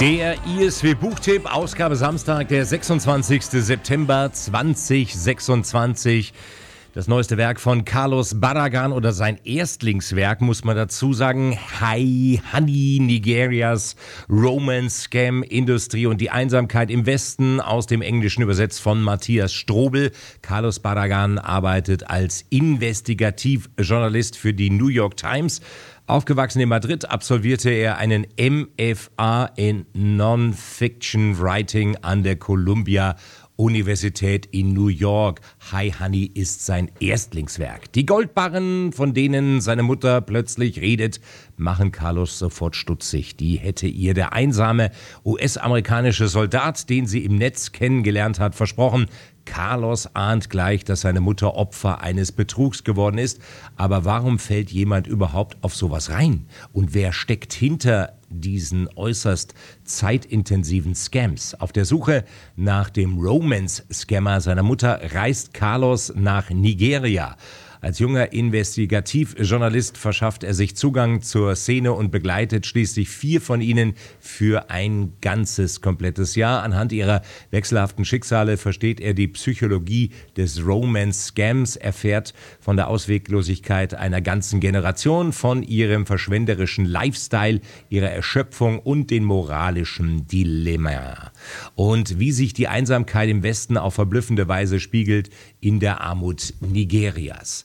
Der ISW-Buchtipp, Ausgabe Samstag, der 26. September 2026. Das neueste Werk von Carlos Barragán oder sein Erstlingswerk, muss man dazu sagen. Hi Honey, Nigerias Romance Scam Industrie und die Einsamkeit im Westen, aus dem Englischen übersetzt von Matthias Strobel. Carlos Barragán arbeitet als Investigativjournalist für die New York Times. Aufgewachsen in Madrid absolvierte er einen MFA in Non-Fiction Writing an der Columbia Universität in New York. Hi Honey ist sein Erstlingswerk. Die Goldbarren, von denen seine Mutter plötzlich redet, machen Carlos sofort stutzig. Die hätte ihr der einsame US-amerikanische Soldat, den sie im Netz kennengelernt hat, versprochen. Carlos ahnt gleich, dass seine Mutter Opfer eines Betrugs geworden ist. Aber warum fällt jemand überhaupt auf sowas rein? Und wer steckt hinter diesen äußerst zeitintensiven Scams? Auf der Suche nach dem Romance-Scammer seiner Mutter reist Carlos nach Nigeria. Als junger Investigativjournalist verschafft er sich Zugang zur Szene und begleitet schließlich 4 von ihnen für ein ganzes, komplettes Jahr. Anhand ihrer wechselhaften Schicksale versteht er die Psychologie des Romance-Scams, erfährt von der Ausweglosigkeit einer ganzen Generation, von ihrem verschwenderischen Lifestyle, ihrer Erschöpfung und den moralischen Dilemma. Und wie sich die Einsamkeit im Westen auf verblüffende Weise spiegelt in der Armut Nigerias.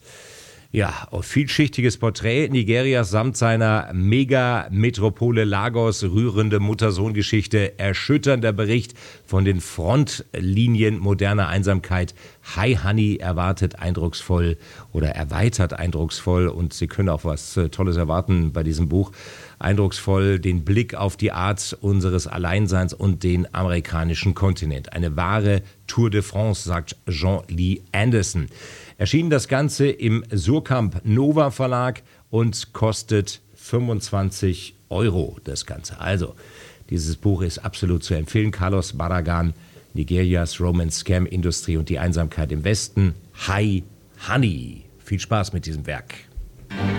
Ja, ein vielschichtiges Porträt Nigerias samt seiner Mega-Metropole Lagos, rührende Mutter-Sohn-Geschichte, erschütternder Bericht von den Frontlinien moderner Einsamkeit. Hi Honey erwartet eindrucksvoll oder erweitert eindrucksvoll, und Sie können auch was Tolles erwarten bei diesem Buch, eindrucksvoll den Blick auf die Art unseres Alleinseins und den amerikanischen Kontinent. Eine wahre Tour de France, sagt Jean Lee Anderson. Erschien das Ganze im Surkamp Nova Verlag und kostet 25 €, das Ganze. Also, dieses Buch ist absolut zu empfehlen. Carlos Barragán, Nigerias Romance Scam Industrie und die Einsamkeit im Westen. Hi Honey. Viel Spaß mit diesem Werk.